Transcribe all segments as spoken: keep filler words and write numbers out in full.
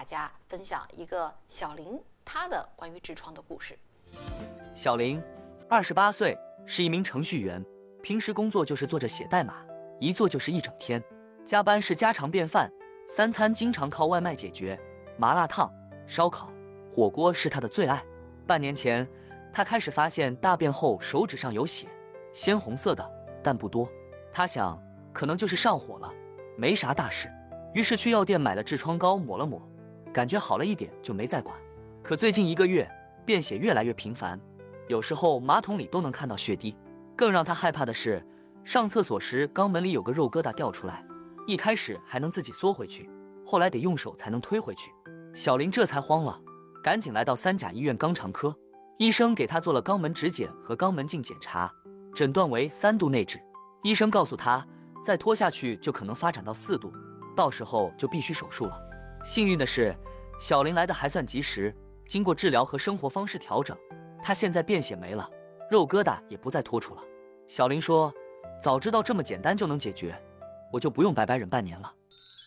家分享一个小林他的关于痔疮的故事。 小林，二十八岁，是一名程序员，平时工作就是坐着写代码，一坐就是一整天，加班是家常便饭，三餐经常靠外卖解决，麻辣烫、烧烤、火锅是他的最爱。半年前，他开始发现大便后手指上有血，鲜红色的，但不多。他想，可能就是上火了，没啥大事，于是去药店买了痔疮膏抹了抹，感觉好了一点就没再管。可最近一个月，便血越来越频繁，有时候马桶里都能看到血滴。更让他害怕的是，上厕所时肛门里有个肉疙瘩掉出来，一开始还能自己缩回去，后来得用手才能推回去。小林这才慌了，赶紧来到三甲医院肛肠科，医生给他做了肛门指检和肛门镜检查，诊断为三度内痔。医生告诉他，再拖下去就可能发展到四度，到时候就必须手术了。幸运的是，小林来的还算及时，经过治疗和生活方式调整，他现在便血没了，肉疙瘩也不再拖出了。小林说，早知道这么简单就能解决，我就不用白白忍半年了。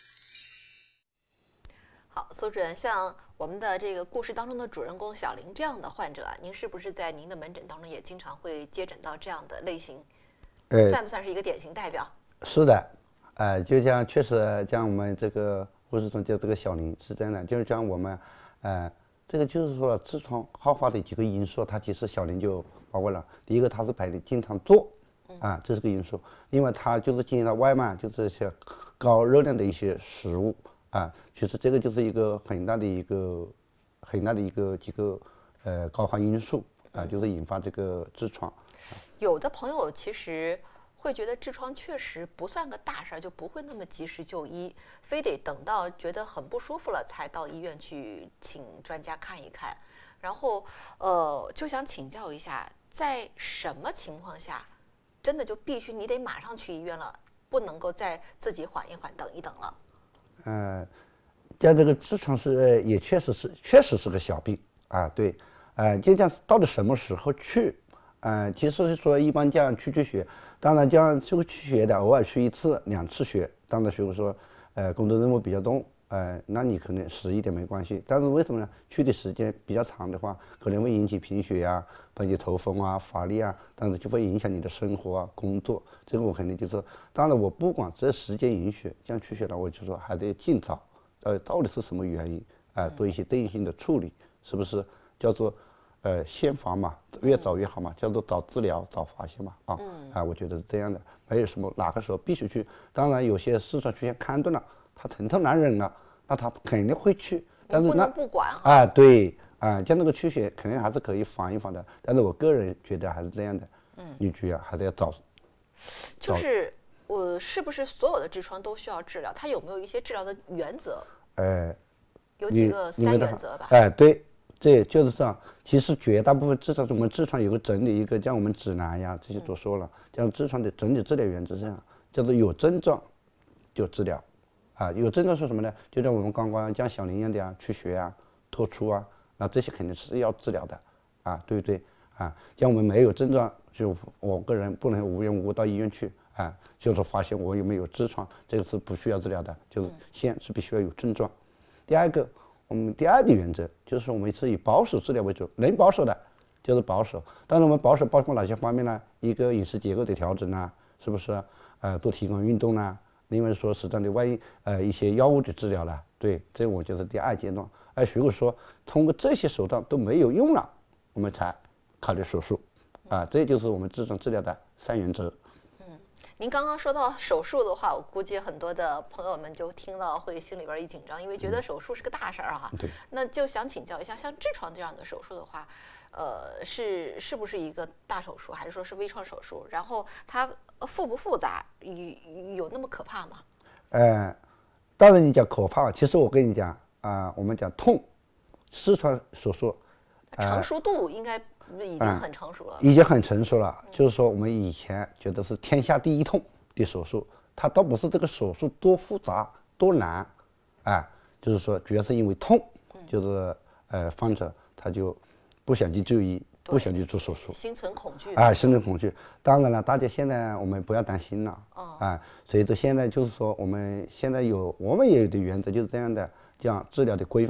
好，苏主任，像我们的这个故事当中的主人公小林这样的患者啊，您是不是在您的门诊当中也经常会接诊到这样的类型？呃，算不算是一个典型代表？ 是的，呃，就像确实像我们这个护士中就这个小林是这样的，就是像我们，呃，这个就是说痔疮好发的几个因素，它其实小林就包括了。第一个，他是白天经常做，啊，这是个因素；另外，他就是经常外卖，就是些高热量的一些食物。啊，其实这个就是一个很大的一个很大的一个几个呃高发因素啊，就是引发这个痔疮。 有的朋友其实会觉得痔疮确实不算个大事儿，就不会那么及时就医，非得等到觉得很不舒服了才到医院去请专家看一看。然后呃，就想请教一下，在什么情况下真的就必须你得马上去医院了，不能够再自己缓一缓等一等了？ 呃，像这个痔疮是也确实是确实是个小病啊，对，呃，就讲到底什么时候去，呃，其实是说一般这样去去血，当然这样这个去血的偶尔去一次两次血，当然如果说呃工作任务比较重，呃，那你可能迟一点没关系，但是为什么呢？去的时间比较长的话，可能会引起贫血啊，引起头风啊、乏力啊，但是就会影响你的生活啊、工作。这个我肯定就是，当然我不管这时间允许，这样去血了，我就说还得尽早，呃，到底是什么原因啊、呃？做一些对应性的处理，是不是叫做呃先防嘛，越早越好嘛，叫做早治疗、早发现嘛啊啊、呃，我觉得是这样的，没有什么哪个时候必须去。当然有些痔疮出现勘断了，他疼痛难忍了，那他肯定会去，但是不能不管啊。 啊，对啊，像那个去血肯定还是可以防一防的，但是我个人觉得还是这样的，嗯，你觉得还是要早。 就是我是不是所有的痔疮都需要治疗？它有没有一些治疗的原则？ 呃， 有几个三原则吧？ 哎、呃，对，这就是这样。其实绝大部分痔疮，我们痔疮有个整理一个，像我们指南呀这些都说了，像痔疮的整体治疗原则是这样，叫做有症状就治疗。啊，有症状是什么呢？就像我们刚刚像小林一样的啊，去血啊、脱出啊，那这些肯定是要治疗的，啊，对不对？啊，像我们没有症状，就我个人不能无缘无故到医院去啊，就是发现我有没有痔疮，这个是不需要治疗的，就是先是必须要有症状。第二个，我们第二的原则就是我们是以保守治疗为主，能保守的就是保守。当然我们保守包括哪些方面呢？一个饮食结构的调整啊，是不是？呃，多提供运动啊。另外说适当的万一呃一些药物的治疗了，对，这我就是第二阶段。而如果说通过这些手段都没有用了，我们才考虑手术，啊，这就是我们痔疮治疗的三原则。 嗯，您刚刚说到手术的话，我估计很多的朋友们就听到会心里边一紧张，因为觉得手术是个大事儿哈。 对。 那就想请教一下，像痔疮这样的手术的话，呃，是是不是一个大手术，还是说是微创手术？然后它复不复杂，有有那么可怕吗？ 呃，当然你讲可怕，其实我跟你讲啊、呃，我们讲痛，痔疮手术， 呃、成熟度应该已经很成熟了。 呃、已经很成熟了、嗯，就是说我们以前觉得是天下第一痛的手术，它倒不是这个手术多复杂多难，哎、呃，就是说主要是因为痛，嗯、就是呃患者他就不想去就医。不想去做手术， 心存恐惧啊，心存恐惧。当然了，大家现在我们不要担心了，哦、啊，所以说现在就是说，我们现在有我们也有的原则就是这样的，这样治疗的规范。